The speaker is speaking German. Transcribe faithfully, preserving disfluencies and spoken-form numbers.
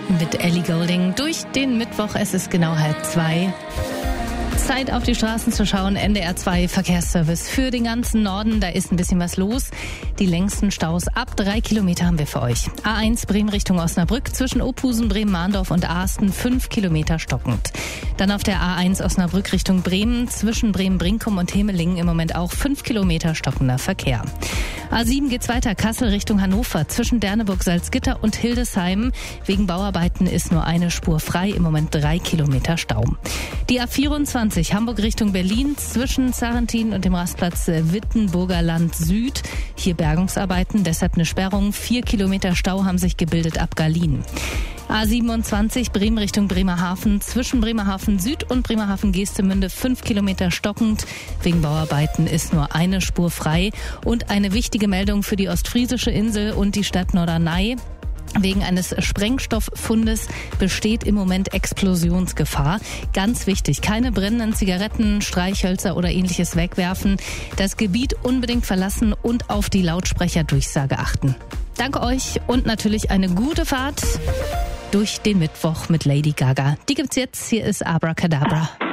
mit Ellie Goulding durch den Mittwoch. Es ist genau halb zwei. Zeit, auf die Straßen zu schauen. N D R zwei Verkehrsservice für den ganzen Norden. Da ist ein bisschen was los. Die längsten Staus ab drei Kilometer haben wir für euch. A eins Bremen Richtung Osnabrück zwischen Ophusen, Bremen-Mahndorf und Aarsten fünf Kilometer stockend. Dann auf der A eins Osnabrück Richtung Bremen zwischen Bremen-Brinkum und Hemelingen im Moment auch fünf Kilometer stockender Verkehr. A sieben geht's weiter, Kassel Richtung Hannover zwischen Derneburg-Salzgitter und Hildesheim. Wegen Bauarbeiten ist nur eine Spur frei, im Moment drei Kilometer Stau. Die A vierundzwanzig Hamburg Richtung Berlin zwischen Sarrentin und dem Rastplatz Wittenburger Land Süd. Hier Bergungsarbeiten, deshalb eine Sperrung. Vier Kilometer Stau haben sich gebildet ab Garlin. A siebenundzwanzig Bremen Richtung Bremerhaven zwischen Bremerhaven Süd und Bremerhaven Geestemünde fünf Kilometer stockend. Wegen Bauarbeiten ist nur eine Spur frei. Und eine wichtige Meldung für die ostfriesische Insel und die Stadt Norderney. Wegen eines Sprengstofffundes besteht im Moment Explosionsgefahr. Ganz wichtig, keine brennenden Zigaretten, Streichhölzer oder ähnliches wegwerfen. Das Gebiet unbedingt verlassen und auf die Lautsprecherdurchsage achten. Danke euch und natürlich eine gute Fahrt durch den Mittwoch mit Lady Gaga. Die gibt's jetzt. Hier ist Abracadabra.